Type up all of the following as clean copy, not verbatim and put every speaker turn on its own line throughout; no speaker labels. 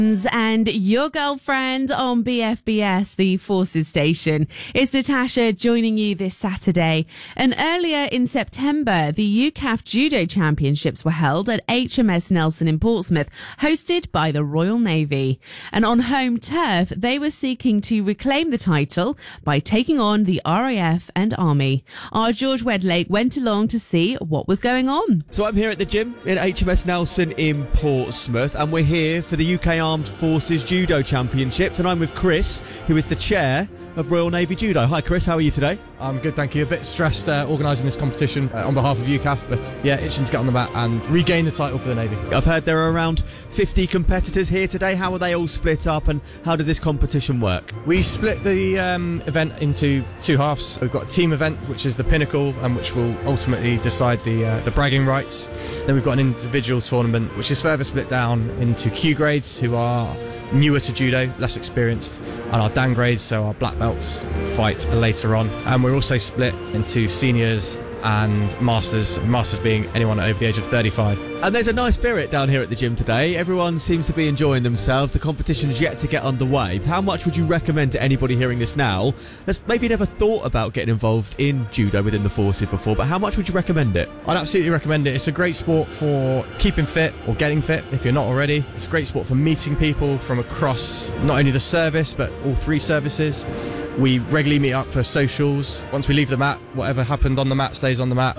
And your girlfriend on BFBS, the Forces station. It's Natasha joining you this Saturday. And earlier in September, the UCAF Judo Championships were held at HMS Nelson in Portsmouth, hosted by the Royal Navy. And on home turf, they were seeking to reclaim the title by taking on the RAF and Army. Our George Wedlake went along to see what was going on.
So I'm here at the gym at HMS Nelson in Portsmouth, and we're here for the UK Armed Forces Judo Championships, and I'm with Chris, who is the chair of Royal Navy Judo. Hi Chris, how are you today?
I'm good, thank you. A bit stressed organising this competition on behalf of UCAF, but yeah, itching to get on the mat and regain the title for the Navy.
I've heard there are around 50 competitors here today. How are they all split up, and how does this competition work?
We split the event into two halves. We've got a team event, which is the pinnacle and which will ultimately decide the bragging rights. Then we've got an individual tournament, which is further split down into Q grades, who are newer to judo, less experienced, and our Dan grades, so our black belts, fight later on. And we're also split into seniors and masters being anyone over the age of 35.
And there's a nice spirit down here at the gym today. Everyone seems to be enjoying themselves. The competition's yet to get underway. How much would you recommend to anybody hearing this now that's maybe never thought about getting involved in judo within the forces before, but how much would you recommend it?
I'd absolutely recommend it. It's a great sport for keeping fit or getting fit if you're not already. It's a great sport for meeting people from across not only the service but all three services. We regularly meet up for socials. Once we leave the mat, whatever happened on the mat stays on the mat.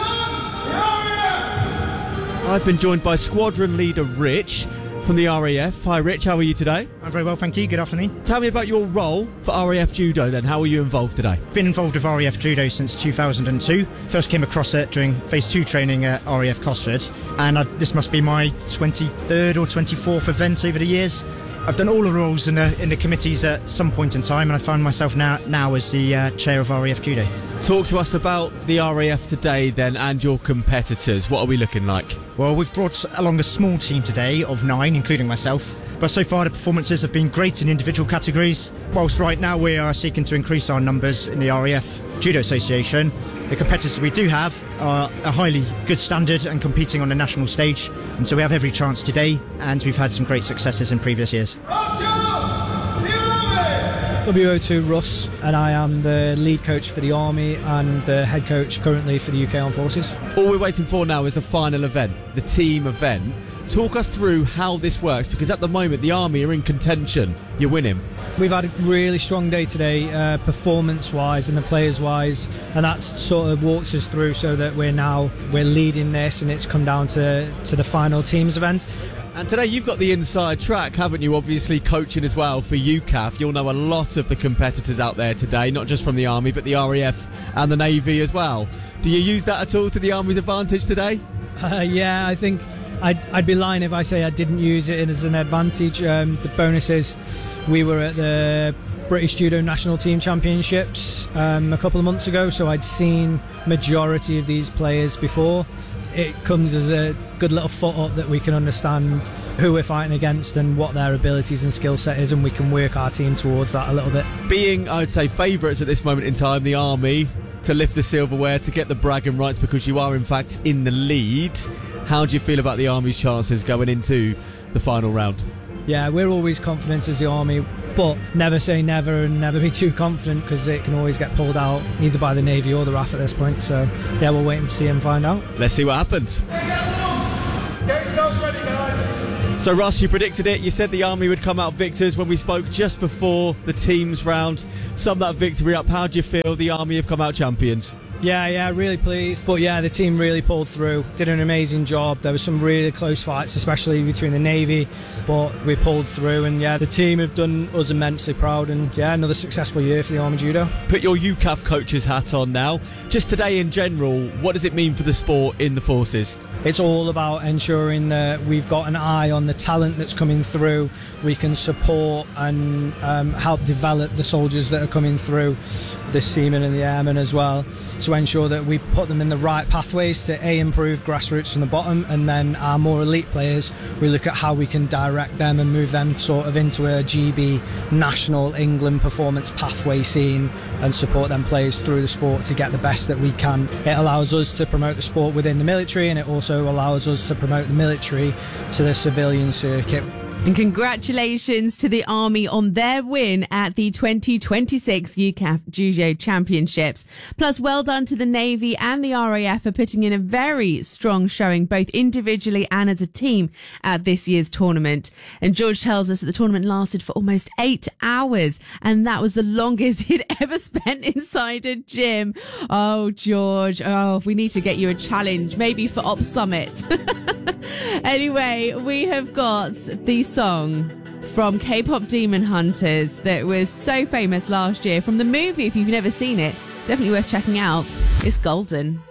I've been joined by Squadron Leader Rich from the RAF. Hi Rich, how are you today?
I'm very well, thank you. Good afternoon.
Tell me about your role for RAF Judo then. How are you involved today?
Been involved with RAF Judo since 2002. First came across it during Phase 2 training at RAF Cosford, and this must be my 23rd or 24th event over the years. I've done all the roles in the committees at some point in time, and I find myself now as the chair of RAF Judo.
Talk to us about the RAF today then, and your competitors. What are we looking like?
Well, we've brought along a small team today of 9, including myself. But so far the performances have been great in individual categories, whilst right now we are seeking to increase our numbers in the RAF Judo Association. The competitors we do have are a highly good standard and competing on the national stage, and so we have every chance today, and we've had some great successes in previous years.
WO2 Russ, and I am the lead coach for the Army and the head coach currently for the UK Armed Forces.
All we're waiting for now is the final event, the team event. Talk us through how this works, because at the moment the Army are in contention. You're winning.
We've had a really strong day today, performance-wise and the players-wise, and that's sort of walked us through so that we're leading this, and it's come down to the final teams event.
And today you've got the inside track, haven't you? Obviously coaching as well for UCAF. You'll know a lot of the competitors out there today, not just from the Army, but the RAF and the Navy as well. Do you use that at all to the Army's advantage today?
Yeah, I think I'd be lying if I say I didn't use it as an advantage. The bonus is we were at the British Judo National Team Championships a couple of months ago, so I'd seen majority of these players before. It comes as a good little foot up that we can understand who we're fighting against and what their abilities and skill set is, and we can work our team towards that a little bit.
Being, I would say, favourites at this moment in time, the Army, to lift the silverware, to get the bragging rights, because you are in fact in the lead. How do you feel about the Army's chances going into the final round?
Yeah, we're always confident as the Army, but never say never and never be too confident, because it can always get pulled out either by the Navy or the RAF at this point. So yeah, we'll wait and see and find out.
Let's see what happens.
Get yourselves ready, guys.
So Russ, you predicted it. You said the Army would come out victors when we spoke just before the teams round. Sum that victory up. How do you feel the Army have come out champions?
Yeah, really pleased. But yeah, the team really pulled through, did an amazing job. There were some really close fights, especially between the Navy, but we pulled through, and yeah, the team have done us immensely proud, and yeah, another successful year for the Army Judo.
Put your UCAF coach's hat on now. Just today in general, what does it mean for the sport in the forces?
It's all about ensuring that we've got an eye on the talent that's coming through. We can support and help develop the soldiers that are coming through, the seamen and the airmen as well, to ensure that we put them in the right pathways to improve grassroots from the bottom, and then our more elite players, we look at how we can direct them and move them sort of into a GB national England performance pathway scene and support them players through the sport to get the best that we can. It allows us to promote the sport within the military, and it also allows us to promote the military to the civilian circuit.
And congratulations to the Army on their win at the 2026 UCAF Judo Championships. Plus, well done to the Navy and the RAF for putting in a very strong showing, both individually and as a team, at this year's tournament. And George tells us that the tournament lasted for almost 8 hours, and that was the longest he'd ever spent inside a gym. Oh, George, we need to get you a challenge, maybe for Ops Summit. Anyway, we have got the song from K-pop Demon Hunters that was so famous last year from the movie. If you've never seen it, definitely worth checking out. It's Golden.